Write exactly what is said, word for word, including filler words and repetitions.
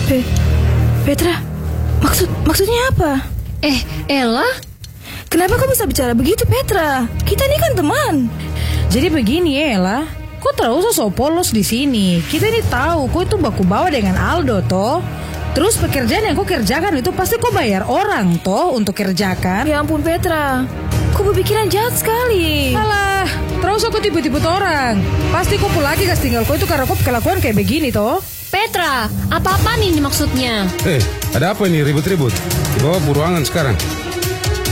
Pe, Petra, maksud maksudnya apa? Eh, Ella? Kenapa kau bisa bicara begitu, Petra? Kita ini kan teman. Jadi begini, Ella. Kau terus usah so polos di sini. Kita ini tahu kau itu baku bawa dengan Aldo, toh. Terus pekerjaan yang kau kerjakan itu pasti kau bayar orang, toh, untuk kerjakan. Ya ampun, Petra. Kau berpikiran jahat sekali. Alah, terus aku tipu-tipu orang. Pasti kau pulang lagi kasih tinggal kau itu karena kau kelakuan kayak begini, toh. Petra, apa-apa nih maksudnya? Eh, ada apa ini ribut-ribut? Dibawa ke ruangan sekarang.